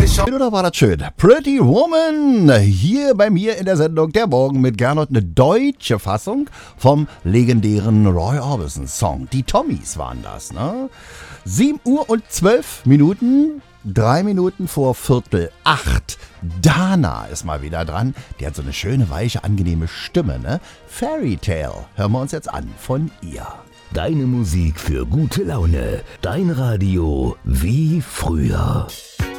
Oder war das schön? Pretty Woman, hier bei mir in der Sendung Der Morgen mit Gernot, eine deutsche Fassung vom legendären Roy Orbison Song. Die Tommys waren das, ne? 7:12, 3 Minuten vor 7:45. Dana ist mal wieder dran. Die hat so eine schöne, weiche, angenehme Stimme, ne? Fairy Tale, hören wir uns jetzt an von ihr. Deine Musik für gute Laune. Dein Radio wie früher.